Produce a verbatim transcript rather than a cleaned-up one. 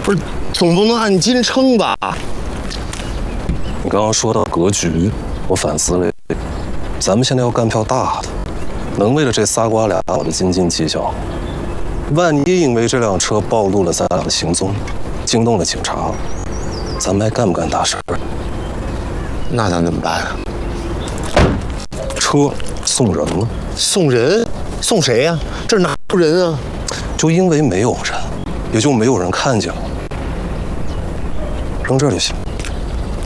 不是，总不能按斤称吧？ 你刚刚说到格局，我反思了，咱们现在要干票大的，能为了这仨瓜俩搞得斤斤计较。万一因为这辆车暴露了咱俩的行踪，惊动了警察，咱们还干不干大事儿？ 那咱怎么办啊？ 车送人了。 送人？送谁呀、啊？这儿哪有人啊？ 就因为没有人，也就没有人看见了。扔这儿就行。